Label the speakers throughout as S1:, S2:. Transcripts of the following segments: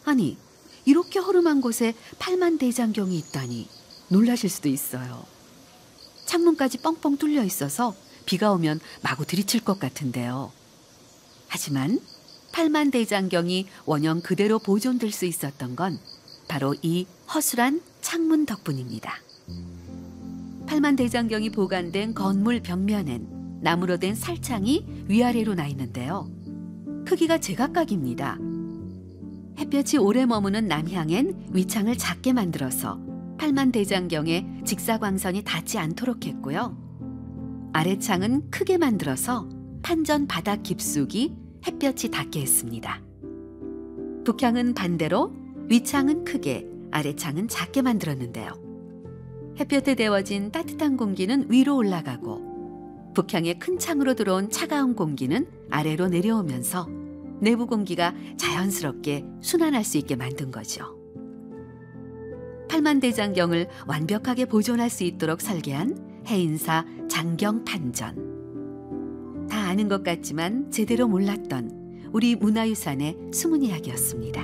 S1: 아니, 이렇게 허름한 곳에 팔만대장경이 있다니 놀라실 수도 있어요. 창문까지 뻥뻥 뚫려 있어서 비가 오면 마구 들이칠 것 같은데요. 하지만 팔만대장경이 원형 그대로 보존될 수 있었던 건 바로 이 허술한 창문 덕분입니다. 팔만대장경이 보관된 건물 벽면엔 나무로 된 살창이 위아래로 나 있는데요. 크기가 제각각입니다. 햇볕이 오래 머무는 남향엔 위창을 작게 만들어서 팔만대장경에 직사광선이 닿지 않도록 했고요. 아래창은 크게 만들어서 판전 바닥 깊숙이 햇볕이 닿게 했습니다. 북향은 반대로 위창은 크게, 아래창은 작게 만들었는데요. 햇볕에 데워진 따뜻한 공기는 위로 올라가고 북향의 큰 창으로 들어온 차가운 공기는 아래로 내려오면서 내부 공기가 자연스럽게 순환할 수 있게 만든 거죠. 팔만대장경을 완벽하게 보존할 수 있도록 설계한 해인사 장경판전. 다 아는 것 같지만 제대로 몰랐던 우리 문화유산의 숨은 이야기였습니다.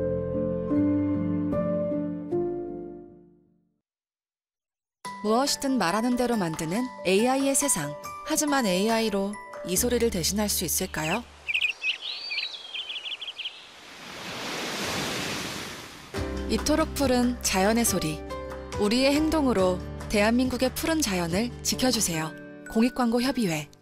S2: 무엇이든 말하는 대로 만드는 AI의 세상. 하지만 AI로 이 소리를 대신할 수 있을까요? 이토록 푸른 자연의 소리. 우리의 행동으로 대한민국의 푸른 자연을 지켜주세요. 공익광고협의회